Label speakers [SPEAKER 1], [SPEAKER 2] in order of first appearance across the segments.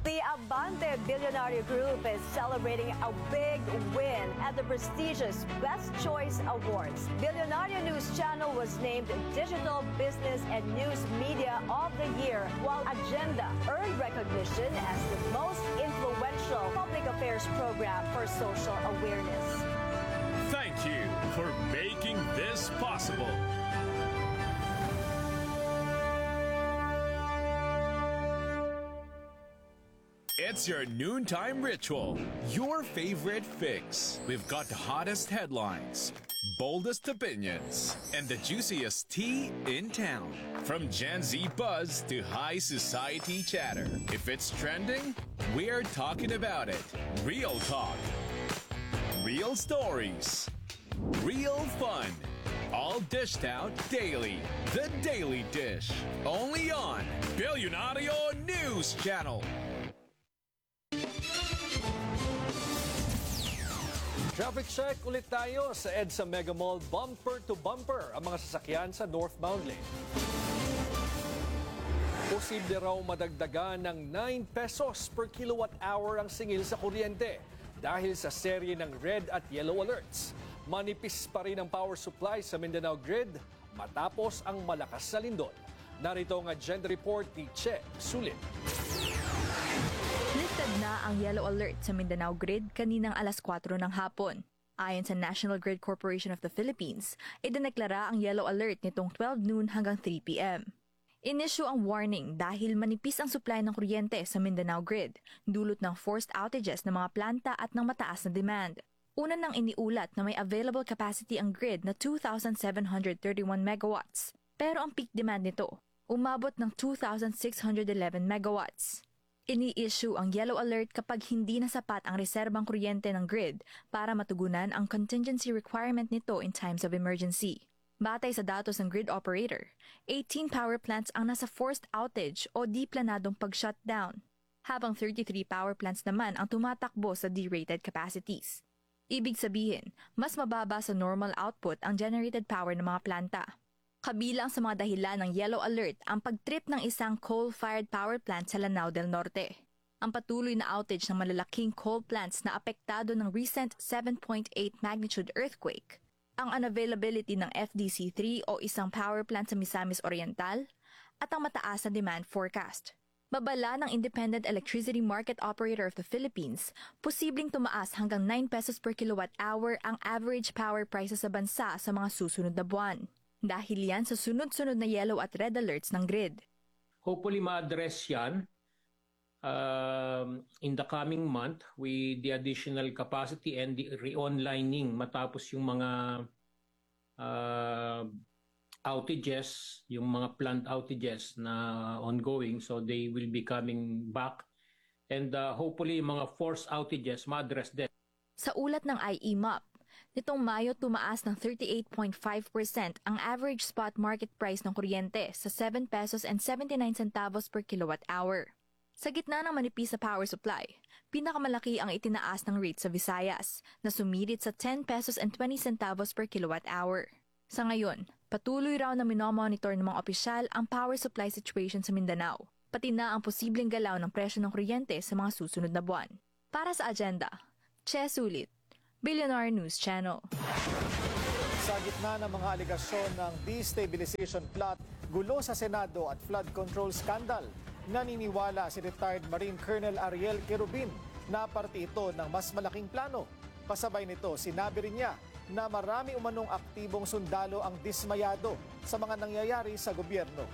[SPEAKER 1] The Abante Billionaire Group is celebrating a big win at the prestigious Best Choice Awards. Billionaire News Channel was named Digital Business and News Media of the Year, while Agenda earned recognition as the most influential public affairs program for social awareness.
[SPEAKER 2] Thank you for making this possible. It's your noontime ritual, your favorite fix. We've got the hottest headlines, boldest opinions, and the juiciest tea in town. From Gen Z buzz to high society chatter. If it's trending, we're talking about it. Real talk, real stories, real fun. All dished out daily. The Daily Dish. Only on Billionario News Channel.
[SPEAKER 3] Traffic check ulit tayo sa EDSA Mega Mall. Bumper to bumper ang mga sasakyan sa northbound lane. Posible raw madagdagan ng 9 pesos per kilowatt hour ang singil sa kuryente dahil sa serye ng red at yellow alerts. Manipis pa rin ang power supply sa Mindanao Grid matapos ang malakas na lindol. Narito ang agenda report ni Che Sulit.
[SPEAKER 4] Lifted na ang yellow alert sa Mindanao Grid kaninang alas 4 ng hapon. Ayon sa National Grid Corporation of the Philippines, idineklara ang yellow alert nitong 12 noon hanggang 3 p.m. Inisyu ang warning dahil manipis ang supply ng kuryente sa Mindanao Grid, dulot ng forced outages ng mga planta at ng mataas na demand. Una nang iniulat na may available capacity ang grid na 2,731 megawatts, pero ang peak demand nito umabot ng 2,611 megawatts. Ini-issue ang yellow alert kapag hindi na sapat ang reserbang kuryente ng grid para matugunan ang contingency requirement nito in times of emergency. Batay sa datos ng grid operator, 18 power plants ang nasa forced outage o di planadong pag-shutdown, habang 33 power plants naman ang tumatakbo sa derated capacities. Ibig sabihin, mas mababa sa normal output ang generated power ng mga planta. Kabilang sa mga dahilan ng yellow alert ang pagtrip ng isang coal-fired power plant sa Lanao del Norte. Ang patuloy na outage ng malalaking coal plants na apektado ng recent 7.8 magnitude earthquake. Ang unavailability ng FDC-3 o isang power plant sa Misamis Oriental at ang mataas na demand forecast. Babala ng Independent Electricity Market Operator of the Philippines, posibleng tumaas hanggang 9 pesos per kilowatt hour ang average power prices sa bansa sa mga susunod na buwan. Dahil yan sa sunod-sunod na yellow at red alerts ng grid.
[SPEAKER 5] Hopefully ma-address yan in the coming month with the additional capacity and the re-onlining matapos yung mga outages, yung mga plant outages na ongoing, so they will be coming back and hopefully yung mga forced outages ma-address din.
[SPEAKER 4] Sa ulat ng IEMAP, nitong Mayo tumaas ng 38.5% ang average spot market price ng kuryente sa 7 pesos and 79 centavos per kilowatt hour. Sa gitna ng manipis sa power supply, pinakamalaki ang itinaas ng rate sa Visayas na sumirit sa 10 pesos and 20 centavos per kilowatt hour. Sa ngayon, patuloy raw na minomonitor ng mga opisyal ang power supply situation sa Mindanao, pati na ang posibleng galaw ng presyo ng kuryente sa mga susunod na buwan. Para sa agenda, Che Sulit, Billionaire News Channel.
[SPEAKER 6] Sa gitna ng mga aligasyon ng destabilization plot, gulo sa Senado at flood control scandal, naniniwala si retired Marine Colonel Ariel Querubin na parte ito ng mas malaking plano. Kasabay nito, sinabi rin niya na marami umanong aktibong sundalo ang dismayado sa mga nangyayari sa gobyerno.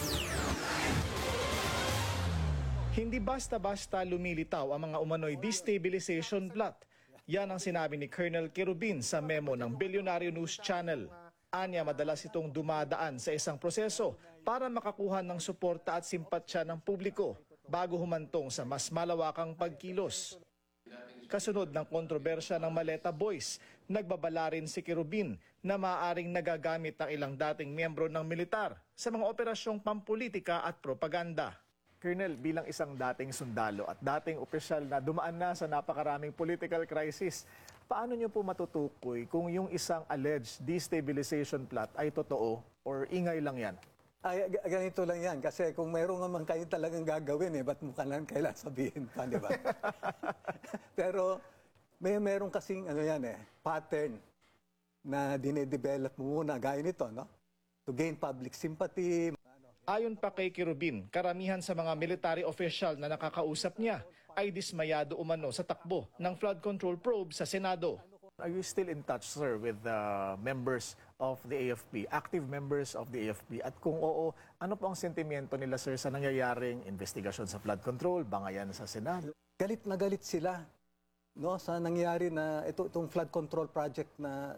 [SPEAKER 6] Hindi basta-basta lumilitaw ang mga umano'y destabilization plot. Yan ang sinabi ni Colonel Querubin sa memo ng Billionario News Channel. Anya, madalas itong dumadaan sa isang proseso para makakuha ng suporta at simpatsya ng publiko bago humantong sa mas malawakang pagkilos. Kasunod ng kontrobersya ng Maleta Boys, nagbabala rin si Querubin na maaaring nagagamit ng ilang dating miyembro ng militar sa mga operasyong pampolitika at propaganda. Colonel, bilang isang dating sundalo at dating opisyal na dumaan na sa napakaraming political crisis, paano niyo po matutukoy kung yung isang alleged destabilization plot ay totoo or ingay lang yan?
[SPEAKER 7] Ay, ganito lang yan. Kasi kung mayroon naman kayo talagang gagawin, ba't mo kailan sabihin pa, di ba? Pero meron kasing pattern na dinedevelop mo muna, gaya nito, no? To gain public sympathy.
[SPEAKER 6] Ayon pa kay Quirubin, karamihan sa mga military official na nakakausap niya ay dismayado umano sa takbo ng flood control probe sa Senado. Are you still in touch, sir, with the members of the AFP, active members of the AFP? At kung oo, ano po ang sentimiento nila, sir, sa nangyayaring investigasyon sa flood control, bangayan sa Senado?
[SPEAKER 7] Galit na galit sila, no, sa nangyari na itong flood control project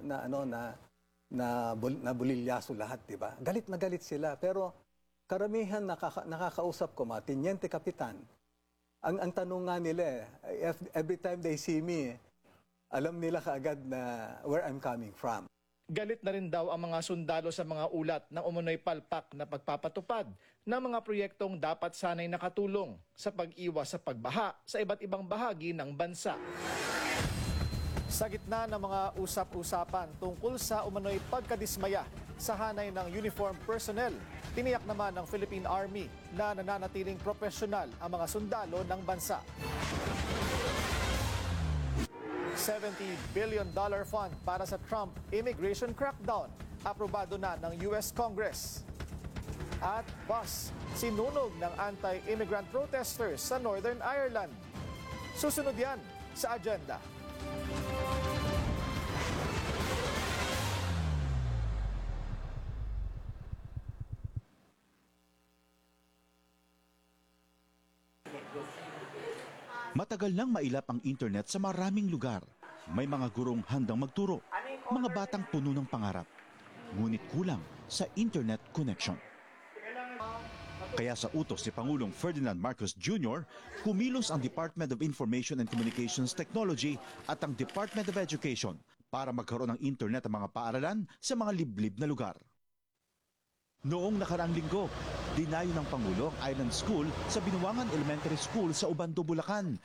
[SPEAKER 7] na bulilyaso lahat, di ba? Galit na galit sila, pero karamihan nakakausap ko, mga tenyente kapitan, ang tanong nga nila, every time they see me, alam nila kaagad na where I'm coming from.
[SPEAKER 6] Galit na rin daw ang mga sundalo sa mga ulat ng umunoy palpak na pagpapatupad ng mga proyektong dapat sanay nakatulong sa pag-iwas sa pagbaha sa iba't ibang bahagi ng bansa. Sa gitna ng mga usap-usapan tungkol sa umano'y pagkadismaya sa hanay ng uniform personnel, tiniyak naman ng Philippine Army na nananatiling profesional ang mga sundalo ng bansa. $70 billion fund para sa Trump immigration crackdown, aprobado na ng US Congress. At bus, sinunog ng anti-immigrant protesters sa Northern Ireland. Susunod yan sa agenda.
[SPEAKER 8] Matagal nang mailap ang internet sa maraming lugar. May mga gurong handang magturo, mga batang puno ng pangarap. Ngunit kulang sa internet connection. Kaya sa utos ni Pangulong Ferdinand Marcos Jr., kumilos ang Department of Information and Communications Technology at ang Department of Education para magkaroon ng internet ang mga paaralan sa mga liblib na lugar. Noong nakaraang linggo, dinayo ng Pangulo ang Island School sa Binuangan Elementary School sa Ubando, Bulacan.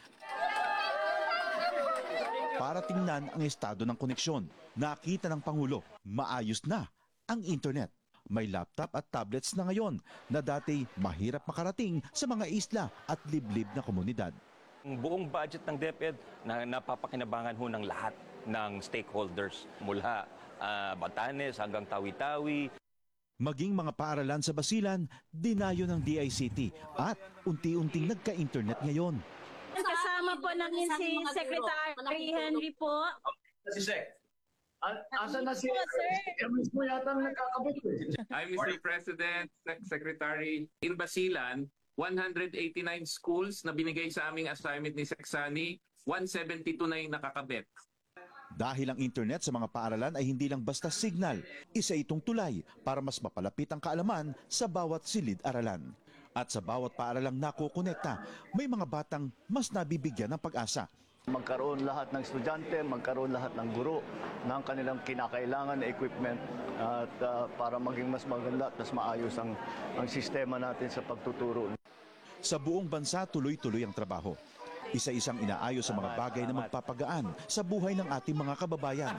[SPEAKER 8] Para tingnan ang estado ng koneksyon, nakita ng Pangulo, maayos na ang internet. May laptop at tablets na ngayon na dati mahirap makarating sa mga isla at liblib na komunidad.
[SPEAKER 9] Ang buong budget ng DepEd na napapakinabangan ho ng lahat ng stakeholders mula Batanes hanggang Tawi-Tawi.
[SPEAKER 8] Maging mga paaralan sa Basilan, dinayo ng DICT at unti-unting nagka-internet ngayon.
[SPEAKER 10] Kasama po namin si Secretary Henry po.
[SPEAKER 11] Si Sec. Asa na si Hermes mo yata nagkakabit.
[SPEAKER 12] Hi, Mr. President, Secretary. In Basilan, 189 schools na binigay sa aming assignment ni Seksani, 172 na yung nakakabit.
[SPEAKER 8] Dahil ang internet sa mga paaralan ay hindi lang basta signal, isa itong tulay para mas mapalapit ang kaalaman sa bawat silid-aralan. At sa bawat paaralang nakukonekta, may mga batang mas nabibigyan ng pag-asa.
[SPEAKER 13] Magkaroon lahat ng estudyante, magkaroon lahat ng guro ng kanilang kinakailangan na equipment at para maging mas maganda at mas maayos ang sistema natin sa pagtuturo.
[SPEAKER 8] Sa buong bansa, tuloy-tuloy ang trabaho. Isa-isang inaayos sa mga bagay na magpapagaan sa buhay ng ating mga kababayan.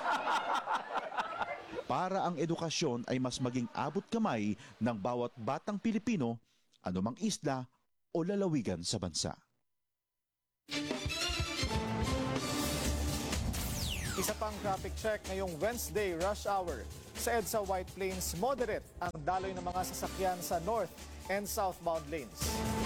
[SPEAKER 8] Para ang edukasyon ay mas maging abot kamay ng bawat batang Pilipino, anumang isla o lalawigan sa bansa.
[SPEAKER 6] Isa pang traffic check ngayong Wednesday rush hour. Sa EDSA White Plains, moderate ang daloy ng mga sasakyan sa north and southbound lanes.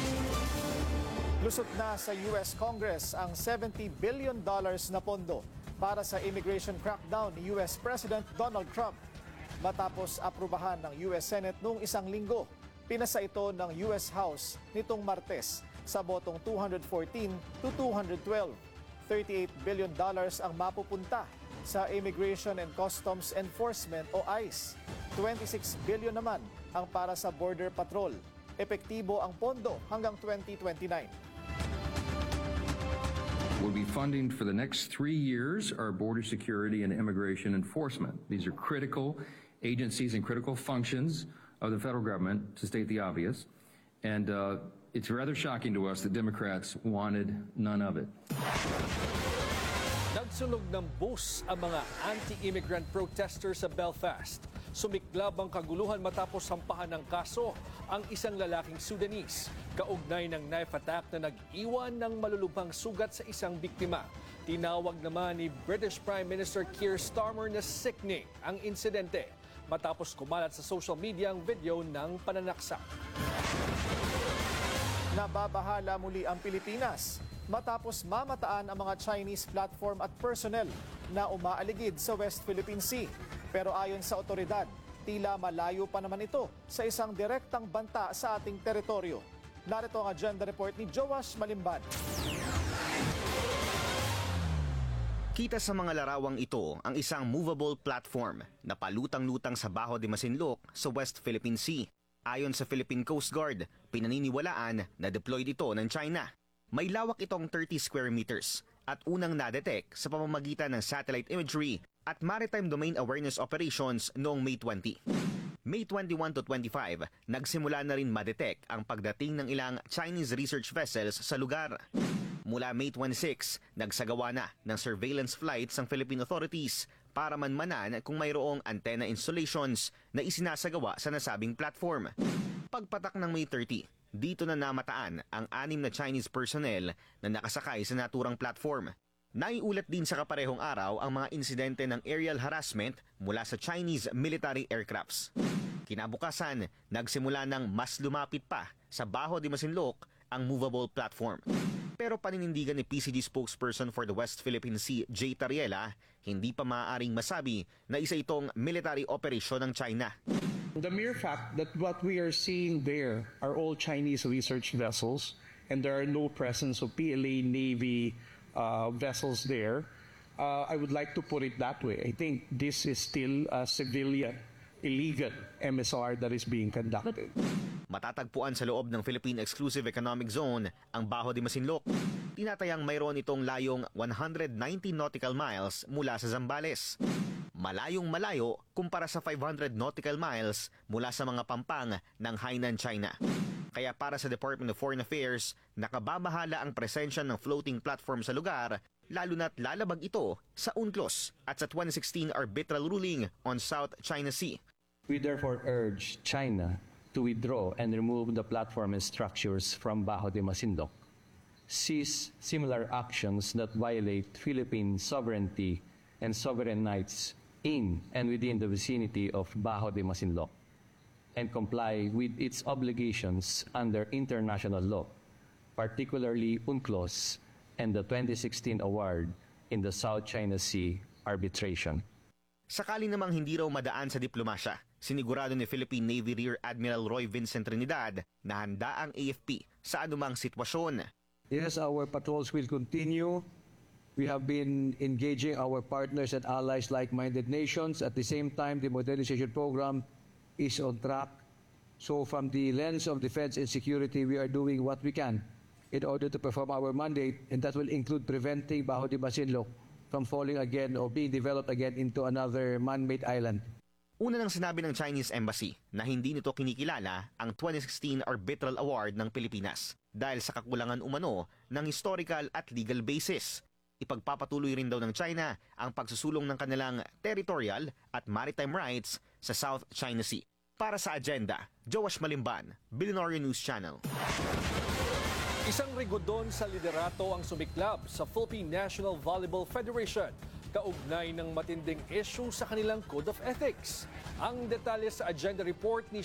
[SPEAKER 6] Lusot na sa US Congress ang $70 billion na pondo para sa immigration crackdown ni US President Donald Trump. Matapos aprubahan ng US Senate noong isang linggo, pinasa ito ng US House nitong Martes sa botong 214 to 212. $38 billion ang mapupunta sa Immigration and Customs Enforcement o ICE. 26 billion naman ang para sa Border Patrol. Epektibo ang pondo hanggang 2029.
[SPEAKER 14] We'll be funding for the next 3 years our border security and immigration enforcement. These are critical agencies and critical functions of the federal government, to state the obvious. And it's rather shocking to us that Democrats wanted none of it.
[SPEAKER 3] Nagsunog ng bus ang mga anti-immigrant protesters sa Belfast. Sumiklab ang kaguluhan matapos sampahan ng kaso ang isang lalaking Sudanese. Kaugnay ng knife attack na nag-iwan ng malulubhang sugat sa isang biktima. Tinawag naman ni British Prime Minister Keir Starmer na sickening ang insidente matapos kumalat sa social media ang video ng pananaksak.
[SPEAKER 6] Nababahala muli ang Pilipinas matapos mamataan ang mga Chinese platform at personnel na umaaligid sa West Philippine Sea. Pero ayon sa otoridad, tila malayo pa naman ito sa isang direktang banta sa ating teritoryo. Narito ang agenda report ni Joash Malimban.
[SPEAKER 15] Kita sa mga larawang ito ang isang movable platform na palutang-lutang sa Bajo de Masinloc sa West Philippine Sea. Ayon sa Philippine Coast Guard, pinaniniwalaan na deployed ito ng China. May lawak itong 30 square meters at unang na-detect sa pamamagitan ng satellite imagery at maritime domain awareness operations noong May 20. May 21 to 25, nagsimula na rin ma-detect ang pagdating ng ilang Chinese research vessels sa lugar. Mula May 26, nagsagawa na ng surveillance flights ang Philippine authorities para manmanan kung mayroong antenna installations na isinasagawa sa nasabing platform. Pagpatak ng May 30, dito na namataan ang 6 na Chinese personnel na nakasakay sa naturang platform. Naiulat din sa kaparehong araw ang mga insidente ng aerial harassment mula sa Chinese military aircrafts. Kinabukasan, nagsimula ng mas lumapit pa sa Bajo de Masinloc ang movable platform. Pero paninindigan ni PCG spokesperson for the West Philippine Sea, Jay Tariela, hindi pa maaaring masabi na isa itong military operation ng China.
[SPEAKER 16] The mere fact that what we are seeing there are all Chinese research vessels and there are no presence of PLA Navy vessels there, I would like to put it that way. I think this is still a civilian, illegal MSR that is being conducted.
[SPEAKER 15] Matatagpuan sa loob ng Philippine Exclusive Economic Zone ang Bajo de Masinloc. Tinatayang mayroon itong layong 190 nautical miles mula sa Zambales. Malayong malayo kumpara sa 500 nautical miles mula sa mga pampang ng Hainan, China. Kaya para sa Department of Foreign Affairs, nakababahala ang presensya ng floating platform sa lugar, lalo na't lalabag ito sa UNCLOS at sa 2016 arbitral ruling on South China Sea.
[SPEAKER 17] We therefore urge China to withdraw and remove the platform and structures from Bajo de Masinloc, cease similar actions that violate Philippine sovereignty and sovereign rights in and within the vicinity of Bajo de Masinloc, and comply with its obligations under international law, particularly UNCLOS and the 2016 award in the South China Sea arbitration.
[SPEAKER 15] Sakali namang hindi raw madaan sa diplomasya, sinigurado ni Philippine Navy Rear Admiral Roy Vincent Trinidad na handa ang AFP sa anumang sitwasyon.
[SPEAKER 17] Yes, our patrols will continue. We have been engaging our partners and allies like-minded nations. At the same time, the modernization program is on track. So from the lens of defense and security, we are doing what we can in order to perform our mandate, and that will include preventing Bajo de Masinloc from falling again or being developed again into another man-made island.
[SPEAKER 15] Una nang sinabi ng Chinese Embassy na hindi nito kinikilala ang 2016 Arbitral Award ng Pilipinas dahil sa kakulangan umano ng historical at legal basis. Ipagpapatuloy rin daw ng China ang pagsusulong ng kanilang territorial at maritime rights sa South China Sea. Para sa agenda, Joash Malimban, Billionaire News Channel.
[SPEAKER 3] Isang rigodon sa liderato ang sumiklab sa Philippine National Volleyball Federation kaugnay ng matinding issue sa kanilang Code of Ethics. Ang detalye sa agenda report ni